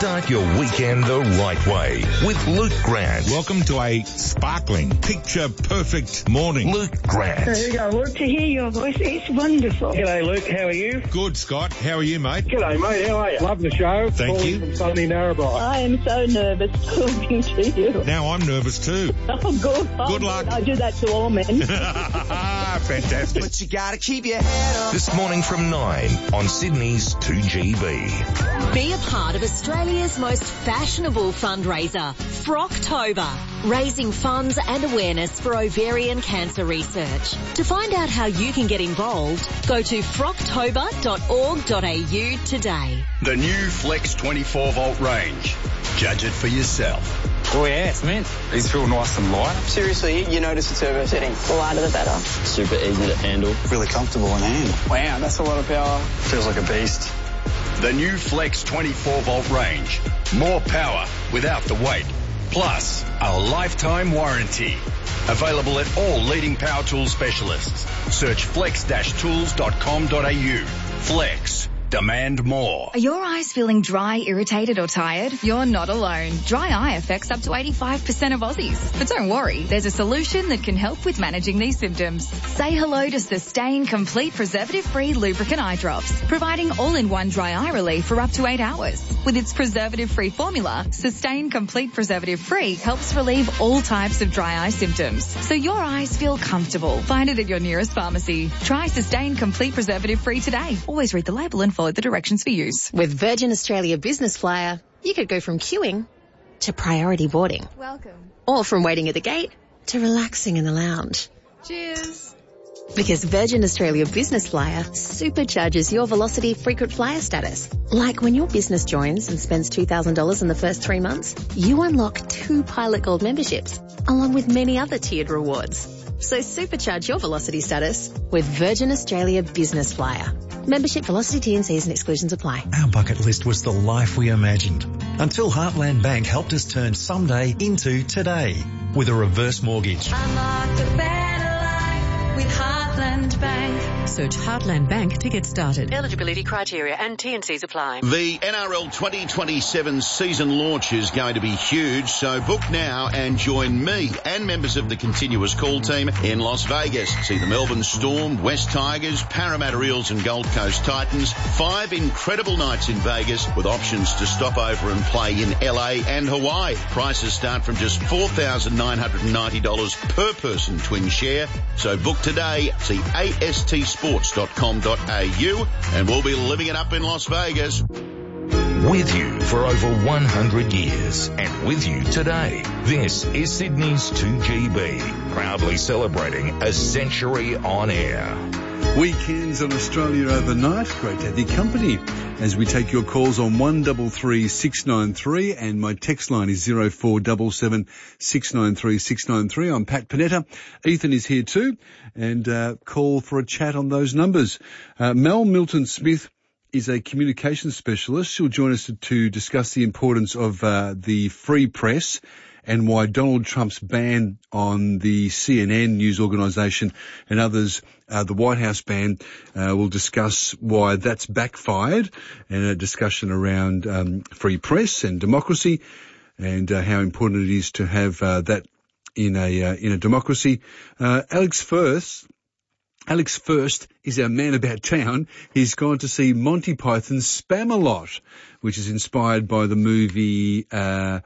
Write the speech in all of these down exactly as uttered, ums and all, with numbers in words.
Start your weekend the right way with Luke Grant. Welcome to a sparkling, picture-perfect morning. Luke Grant. There you go, Luke. To hear your voice, it's wonderful. G'day, Luke. How are you? Good, Scott. How are you, mate? G'day, mate. How are you? Love the show. Thank Calling you. From sunny Narrabri. I am so nervous talking to you. Now I'm nervous too. Oh, good. Oh, Good luck. I do that to all men. Fantastic. But you gotta keep your head up. This morning from nine on Sydney's two G B. Be a part of Australia's most fashionable fundraiser, Frocktober, raising funds and awareness for ovarian cancer research. To find out how you can get involved, go to frocktober dot org dot a u today. The new Flex twenty-four volt range. Judge it for yourself. Oh yeah, it's mint. It's real nice and light. Seriously, you notice the turbo setting. The lighter the better. Super easy to handle. Really comfortable in hand. Wow, that's a lot of power. Feels like a beast. The new Flex twenty-four volt range. More power without the weight. Plus, a lifetime warranty. Available at all leading power tool specialists. Search flex dash tools dot com dot a u. Flex. Demand more. Are your eyes feeling dry, irritated or tired? You're not alone. Dry eye affects up to eighty-five percent of Aussies. But don't worry, there's a solution that can help with managing these symptoms. Say hello to Sustain Complete Preservative-Free Lubricant Eye Drops, providing all-in-one dry eye relief for up to eight hours. With its preservative-free formula, Sustain Complete Preservative-Free helps relieve all types of dry eye symptoms, so your eyes feel comfortable. Find it at your nearest pharmacy. Try Sustain Complete Preservative-Free today. Always read the label and follow the directions for use. With Virgin Australia Business Flyer, you could go from queuing to priority boarding. Welcome. Or from waiting at the gate to relaxing in the lounge. Cheers. Because Virgin Australia Business Flyer supercharges your Velocity frequent flyer status. Like when your business joins and spends two thousand dollars in the first three months, you unlock two Pilot Gold memberships, along with many other tiered rewards. So supercharge your Velocity status with Virgin Australia Business Flyer. Membership, Velocity, T and Cs and exclusions apply. Our bucket list was the life we imagined. Until Heartland Bank helped us turn someday into today with a reverse mortgage. Unlock the better life with Heartland Bank. Search Heartland Bank to get started. Eligibility criteria and T and Cs apply. The N R L twenty twenty-seven season launch is going to be huge, so book now and join me and members of the continuous call team in Las Vegas. See the Melbourne Storm, West Tigers, Parramatta Eels and Gold Coast Titans. Five incredible nights in Vegas with options to stop over and play in L A and Hawaii. Prices start from just four thousand nine hundred ninety dollars per person twin share. So book today. See A S T sports dot com dot a u and we'll be living it up in Las Vegas. With you for over one hundred years and with you today. This is Sydney's two G B, proudly celebrating a century on air. Weekends on Australia overnight. Great to have your company as we take your calls on one three three six nine three and my text line is zero four seven seven six nine three six nine three. I'm Pat Panetta. Ethan is here too and uh, call for a chat on those numbers. Uh, Mel Milton-Smith is a communications specialist. She'll join us to, to discuss the importance of uh, the free press and why Donald Trump's ban on the C N N news organisation and others, uh, the White House ban, uh, we'll discuss why that's backfired and a discussion around um, free press and democracy and uh, how important it is to have uh, that in a uh, in a democracy. Uh, Alex Firth. Alex First is our man about town. He's gone to see Monty Python's Spamalot, which is inspired by the movie, uh,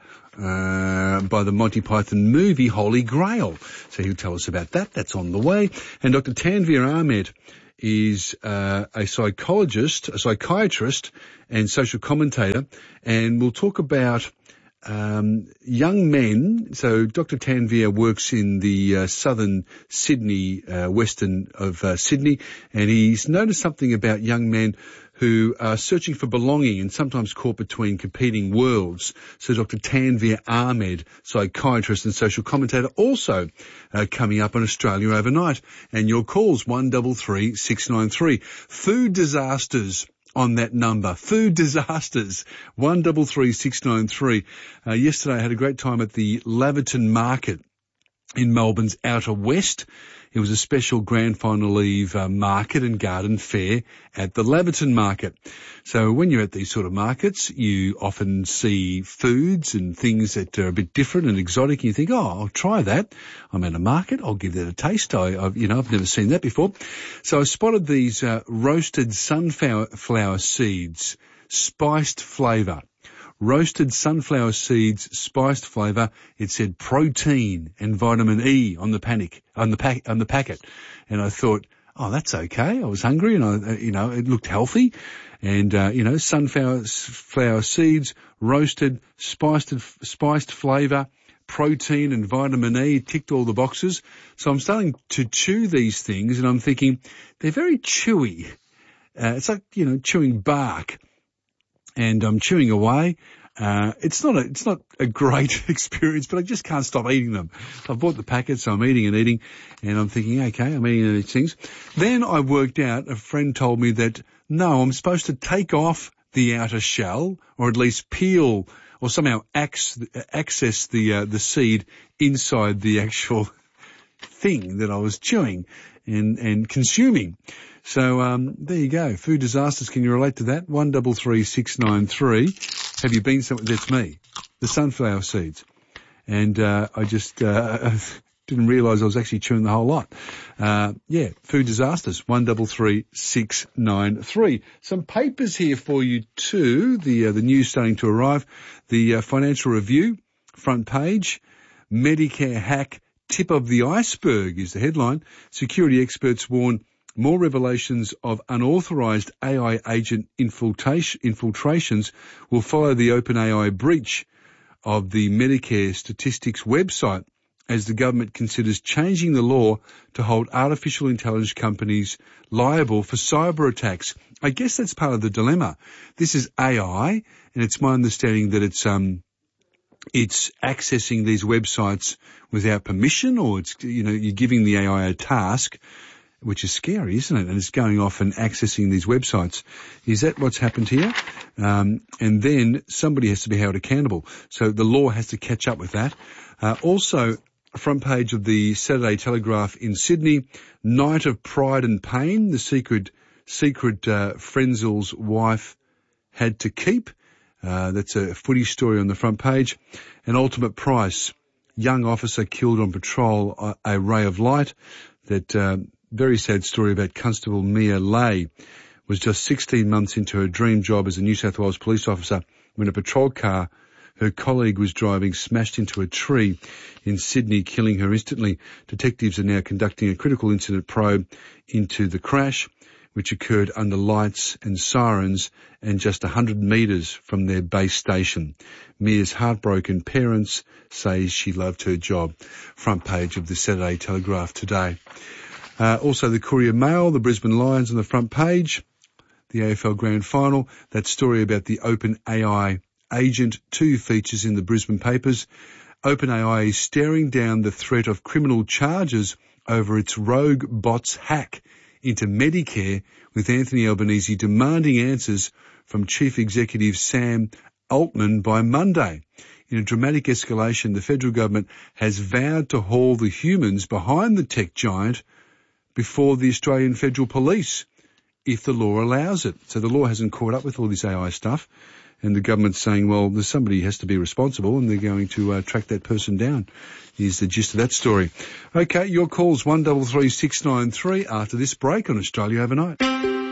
uh, by the Monty Python movie Holy Grail. So he'll tell us about that. That's on the way. And Doctor Tanveer Ahmed is uh, a psychologist, a psychiatrist and social commentator. And we'll talk about Um, young men. So Doctor Tanveer works in the uh, southern Sydney, uh, western of uh, Sydney, and he's noticed something about young men who are searching for belonging and sometimes caught between competing worlds. So Doctor Tanveer Ahmed, psychiatrist and social commentator, also uh, coming up on Australia Overnight. And your calls, one three three six nine three. Food disasters on that number. Food disasters, one three three six nine three. Uh, yesterday I had a great time at the Laverton Market in Melbourne's Outer West. It was a special grand final eve uh, market and garden fair at the Laverton Market. So when you're at these sort of markets, you often see foods and things that are a bit different and exotic. And you think, oh, I'll try that. I'm at a market. I'll give that a taste. I, I've, you know, I've never seen that before. So I spotted these uh, roasted sunflower flower seeds, spiced flavour. Roasted sunflower seeds, spiced flavour. It said protein and vitamin E on the panic, on the pack, on the packet. And I thought, oh, that's okay. I was hungry and I, you know, it looked healthy. And, uh, you know, sunflower flower seeds, roasted, spiced, spiced flavour, protein and vitamin E, ticked all the boxes. So I'm starting to chew these things and I'm thinking they're very chewy. Uh, it's like, you know, chewing bark. And I'm chewing away. Uh, it's not a, it's not a great experience, but I just can't stop eating them. I've bought the packet, so I'm eating and eating, and I'm thinking, okay, I'm eating these things. Then I worked out, a friend told me that, no, I'm supposed to take off the outer shell, or at least peel, or somehow ax, access the, uh, the seed inside the actual thing that I was chewing and, and consuming. So, um, there you go. Food disasters. Can you relate to that? One double three six nine three. Have you been somewhere? That's me. The sunflower seeds. And, uh, I just, uh, didn't realise I was actually chewing the whole lot. Uh, yeah, food disasters. One double three six nine three. Some papers here for you too. The, uh, the news starting to arrive. The, uh, Financial Review, front page. Medicare hack, tip of the iceberg is the headline. Security experts warn more revelations of unauthorised A I agent infiltration, infiltrations will follow the OpenAI breach of the Medicare statistics website as the government considers changing the law to hold artificial intelligence companies liable for cyber attacks. I guess that's part of the dilemma. This is A I, and it's my understanding that it's um it's accessing these websites without permission, or it's, you know, you're giving the A I a task, which is scary, isn't it? And it's going off and accessing these websites. Is that what's happened here? Um, and then somebody has to be held accountable. So the law has to catch up with that. Uh, also, front page of the Saturday Telegraph in Sydney, night of pride and pain. The secret, secret, uh, Frenzell's wife had to keep. Uh, that's a footy story on the front page. An ultimate price. Young officer killed on patrol, a, a ray of light. That, uh, very sad story about Constable Mia Lay was just sixteen months into her dream job as a New South Wales police officer when a patrol car her colleague was driving smashed into a tree in Sydney, killing her instantly. Detectives are now conducting a critical incident probe into the crash, which occurred under lights and sirens and just one hundred metres from their base station. Mia's heartbroken parents say she loved her job. Front page of the Saturday Telegraph today. Uh, also the Courier Mail, the Brisbane Lions on the front page, the A F L Grand Final. That story about the OpenAI agent two features in the Brisbane papers. OpenAI is staring down the threat of criminal charges over its rogue bots hack into Medicare, with Anthony Albanese demanding answers from Chief Executive Sam Altman by Monday. In a dramatic escalation, the federal government has vowed to haul the humans behind the tech giant before the Australian Federal Police, if the law allows it. So the law hasn't caught up with all this A I stuff, and the government's saying, well, there's somebody has to be responsible, and they're going to uh, track that person down. Here's the gist of that story. Okay, your call's one double three six nine three after this break on Australia Overnight.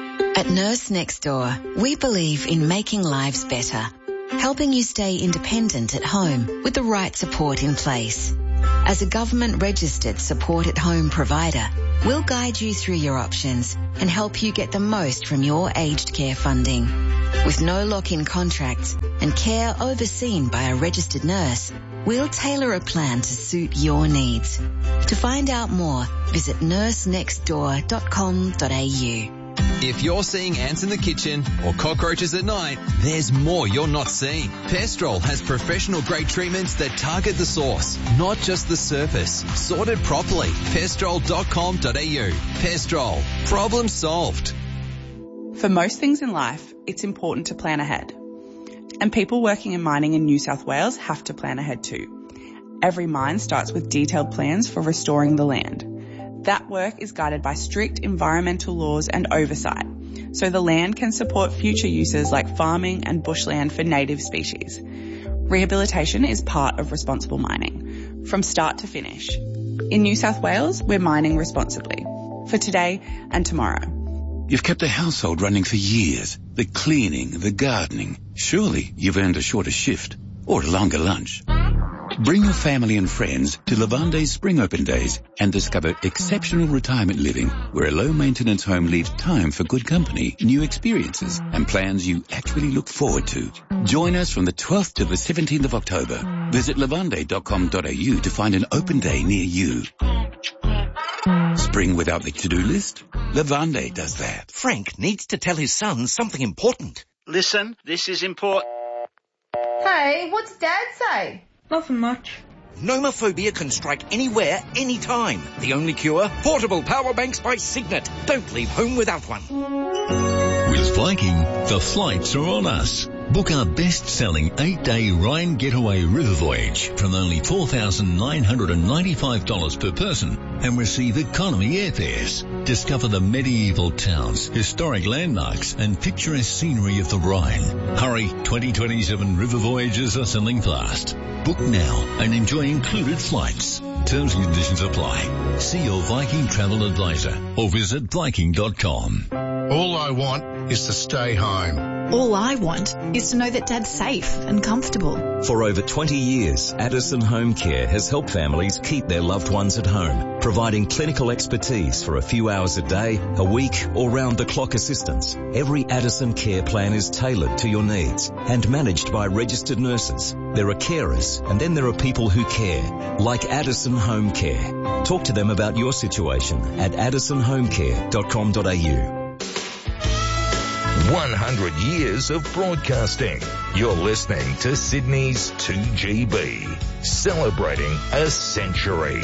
At Nurse Next Door, we believe in making lives better, helping you stay independent at home with the right support in place. As a government-registered support-at-home provider, we'll guide you through your options and help you get the most from your aged care funding. With no lock-in contracts and care overseen by a registered nurse, we'll tailor a plan to suit your needs. To find out more, visit nurse next door dot com dot a u. If you're seeing ants in the kitchen or cockroaches at night, there's more you're not seeing. Pestrol has professional-grade treatments that target the source, not just the surface. Sorted properly. pestrol dot com dot a u. Pestrol. Problem solved. For most things in life, it's important to plan ahead. And people working in mining in New South Wales have to plan ahead too. Every mine starts with detailed plans for restoring the land. That work is guided by strict environmental laws and oversight, so the land can support future uses like farming and bushland for native species. Rehabilitation is part of responsible mining, from start to finish. In New South Wales, we're mining responsibly, for today and tomorrow. You've kept the household running for years. The cleaning, the gardening. Surely you've earned a shorter shift or a longer lunch. Bring your family and friends to Lavande's Spring Open Days and discover exceptional retirement living where a low-maintenance home leaves time for good company, new experiences and plans you actually look forward to. Join us from the twelfth to the seventeenth of October. Visit lavande dot com dot a u to find an open day near you. Spring without the to-do list? Lavande does that. Frank needs to tell his son something important. Listen, this is important. Hey, what's Dad say? Nothing much. Nomophobia can strike anywhere, anytime. The only cure? Portable power banks by Signet. Don't leave home without one. With Viking, the flights are on us. Book our best-selling eight-day Rhine Getaway River Voyage from only four thousand nine hundred ninety-five dollars per person and receive economy airfares. Discover the medieval towns, historic landmarks and picturesque scenery of the Rhine. Hurry, twenty twenty-seven river voyages are selling fast. Book now and enjoy included flights. Terms and conditions apply. See your Viking travel advisor or visit viking dot com. All I want is to stay home. All I want is to know that Dad's safe and comfortable. For over twenty years, Addison Home Care has helped families keep their loved ones at home, providing clinical expertise for a few hours a day, a week, or round-the-clock assistance. Every Addison care plan is tailored to your needs and managed by registered nurses. There are carers, and then there are people who care, like Addison Home Care. Talk to them about your situation at addison home care dot com dot a u. one hundred years of broadcasting. You're listening to Sydney's two G B, celebrating a century.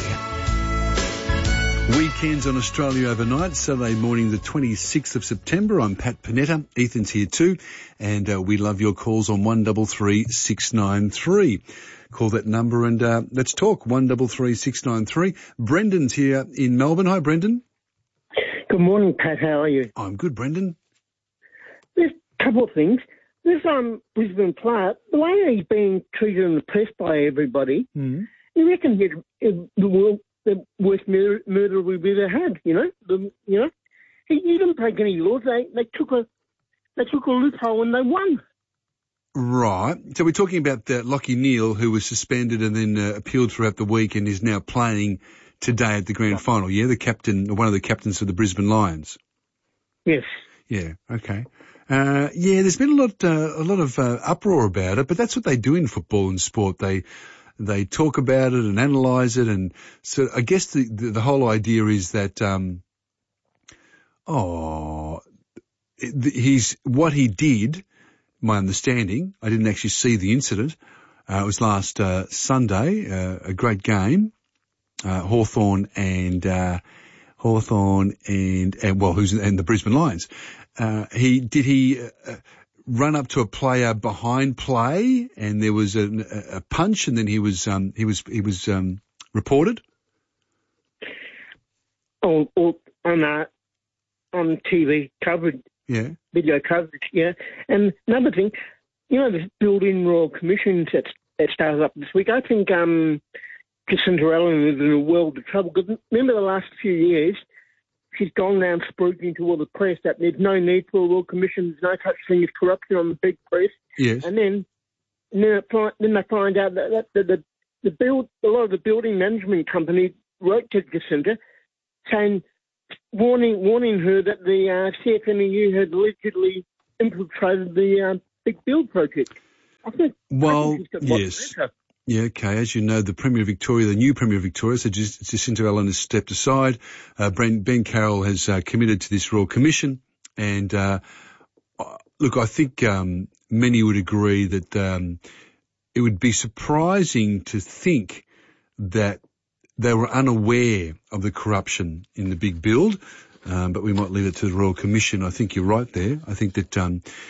Weekends on Australia Overnight, Saturday morning the twenty-sixth of September. I'm Pat Panetta, Ethan's here too, and uh, we love your calls on one three three six nine three. Call that number and uh, let's talk, one three three six nine three. Brendan's here in Melbourne. Hi, Brendan. Good morning, Pat. How are you? I'm good, Brendan. There's a couple of things. This um, Brisbane player, the way he's being treated in the press by everybody, mm. you reckon he's the, world, the worst murder, murderer we've ever had, you know? The, you know? He, he didn't break any laws. They, they, took a, they took a loophole and they won. Right. So we're talking about uh, Lachie Neale, who was suspended and then uh, appealed throughout the week and is now playing today at the grand final, yeah? The captain, or one of the captains of the Brisbane Lions. Yes. Yeah, okay. Uh, yeah, there's been a lot, uh, a lot of uh, uproar about it, but that's what they do in football and sport. They, they talk about it and analyse it, and so I guess the, the, the whole idea is that, um, oh, he's, what he did, my understanding, I didn't actually see the incident, uh, it was last, uh, Sunday, uh, a great game, uh, Hawthorn and, uh, Hawthorn and, and, well, who's, and the Brisbane Lions. Uh, he, did he, uh, run up to a player behind play and there was a, a punch and then he was, um, he was, he was, um, reported? Oh, oh on, uh, on T V coverage. Yeah. Video coverage, yeah. And another thing, you know, this built-in Royal Commission that, that started up this week, I think, um, Jacinta Allen is in a world of trouble. Because remember the last few years, she's gone around spruiking to all the press that there's no need for a Royal Commission, there's no such thing as corruption on the big press. Yes. And then, and then, it, then they find out that, that, that the, the build, a lot of the building management company wrote to Jacinta saying, warning warning her that the uh, C F M E U had allegedly infiltrated the uh, big build project. I think, well, I think she's got yes. Yeah, okay. As you know, the Premier of Victoria, the new Premier of Victoria, so Jacinta Allen has stepped aside. Uh, Ben, Ben Carroll has uh, committed to this Royal Commission. And, uh, look, I think um, many would agree that um, it would be surprising to think that they were unaware of the corruption in the big build, um, but we might leave it to the Royal Commission. I think you're right there. I think that um,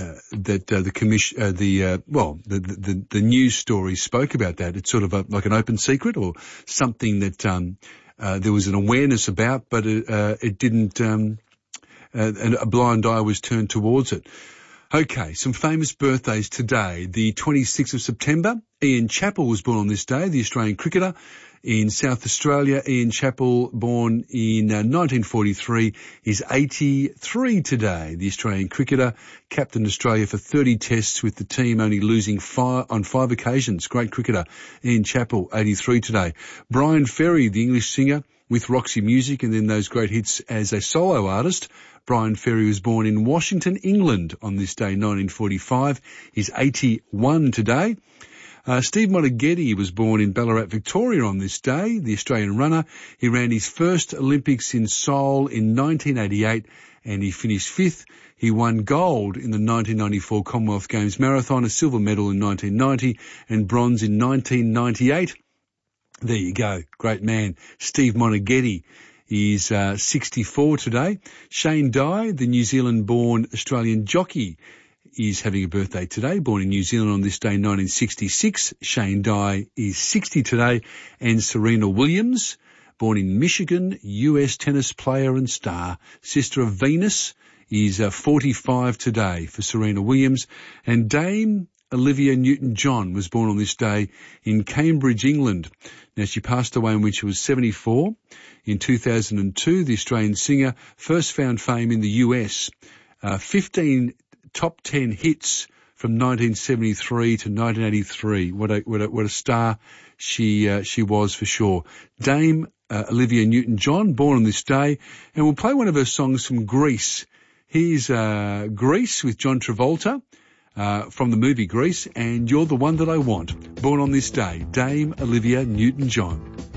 uh, that uh, the commission, uh, the uh, well, the, the the news story spoke about that. It's sort of a, like an open secret or something that um, uh, there was an awareness about, but it, uh, it didn't. Um, uh, and a blind eye was turned towards it. Okay, some famous birthdays today. The twenty-sixth of September, Ian Chappell was born on this day, the Australian cricketer. In South Australia, Ian Chappell, born in uh, nineteen forty-three, is eighty-three today. The Australian cricketer captained Australia for thirty tests with the team only losing five, on five occasions. Great cricketer, Ian Chappell, eighty-three today. Brian Ferry, the English singer with Roxy Music and then those great hits as a solo artist. Brian Ferry was born in Washington, England on this day, nineteen forty-five. He's eighty-one today. Uh, Steve Monaghetti was born in Ballarat, Victoria on this day, the Australian runner. He ran his first Olympics in Seoul in nineteen eighty-eight and he finished fifth. He won gold in the nineteen ninety-four Commonwealth Games Marathon, a silver medal in nineteen ninety and bronze in nineteen ninety-eight. There you go. Great man. Steve Monaghetti is uh, sixty-four today. Shane Dye, the New Zealand-born Australian jockey, is having a birthday today, born in New Zealand on this day, nineteen sixty-six. Shane Dye is sixty today. And Serena Williams, born in Michigan, U S tennis player and star, sister of Venus, is uh, forty-five today for Serena Williams. And Dame Olivia Newton-John was born on this day in Cambridge, England. Now, she passed away when she was seventy-four. In two thousand two, the Australian singer first found fame in the U S. Uh, fifteen top ten hits from nineteen seventy-three to nineteen eighty-three. What a what a, what a star she uh, she was for sure. Dame uh, Olivia Newton-John, born on this day, and we'll play one of her songs from Grease. Here's uh, Grease with John Travolta uh, from the movie Grease, and You're the One That I Want. Born on this day, Dame Olivia Newton-John.